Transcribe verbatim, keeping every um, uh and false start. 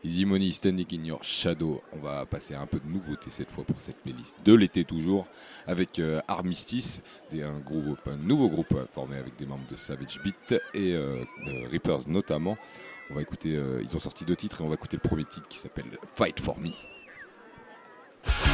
Easy Money, Standing in Your Shadow. On va passer à un peu de nouveauté cette fois pour cette playlist de l'été toujours, avec euh, Armistice, des, un, groupe, un nouveau groupe euh, formé avec des membres de Savage Beat et euh, euh, Reapers notamment. On va écouter, euh, ils ont sorti deux titres et on va écouter le premier titre qui s'appelle Fight For Me.